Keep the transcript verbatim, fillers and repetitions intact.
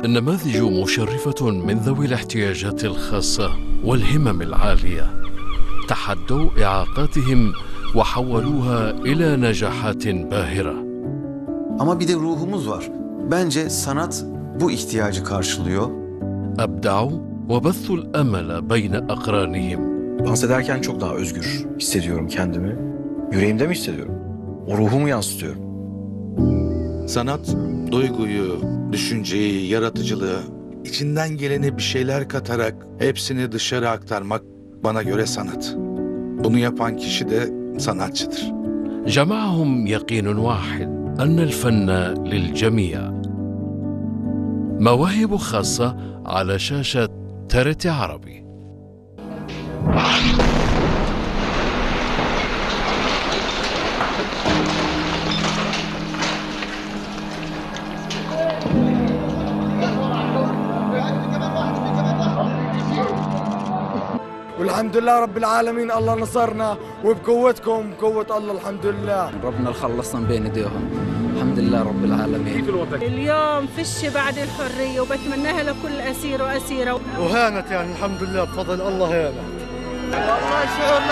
نماذج مشرفة من ذوي الاحتياجات الخاصة والهمم العالية تحدوا إعاقاتهم وحولوها إلى نجاحات باهرة. Ama bir de ruhumuz var. Bence sanat bu ihtiyacı karşılıyor. أبدعوا وبثوا الأمل بين أقرانهم. Dans ederken çok daha özgür hissediyorum kendimi. Yüreğimde mi hissediyorum? O ruhumu yansıtıyorum. Sanat, duyguyu, düşünceyi, yaratıcılığı, içinden geleni bir şeyler katarak hepsini dışarı aktarmak bana göre sanat. Bunu yapan kişi de sanatçıdır. جمعهم يقين واحد أن الفن للجميع. مواهب خاصة على شاشة ترتي عربي. والحمد لله رب العالمين، الله نصرنا وبقوتكم بقوة الله الحمد لله. ربنا خلصنا بين ايديهم الحمد لله رب العالمين. اليوم فش بعد الحرية وبتمناها لكل أسير وأسيرة. وهانت يعني الحمد لله بفضل الله هانت. والله شعور